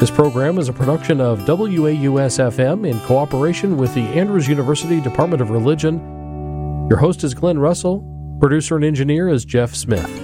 This program is a production of WAUS-FM in cooperation with the Andrews University Department of Religion. Your host is Glenn Russell. Producer and engineer is Jeff Smith.